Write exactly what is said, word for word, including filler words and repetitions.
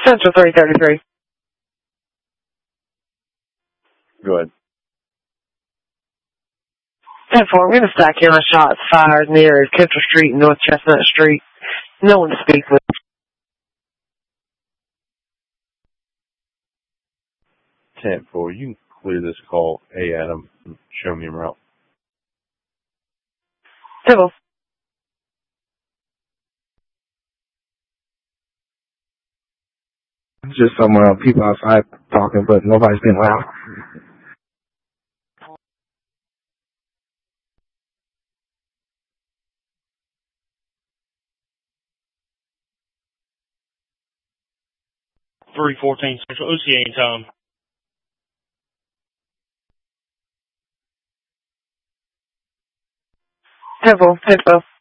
Central three thirty-three. Go ahead. ten four, we're going to stack you on shots fired near Kittle Street and North Chestnut Street. No one to speak with. ten four, you can clear this call. Hey, Adam, show me a route. ten four. It's just some uh, people outside talking, but nobody's being loud. three fourteen Central O C A in time. ten four, ten four.